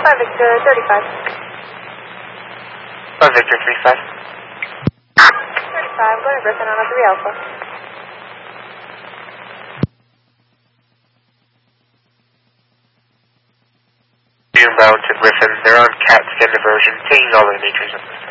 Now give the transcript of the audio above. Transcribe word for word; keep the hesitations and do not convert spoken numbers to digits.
five Victor thirty-five. five Victor three five. thirty-five, going to Griffin on a three Alpha. Inbound to Griffin. They're on CAT scan diversion, taking all their natures up this time.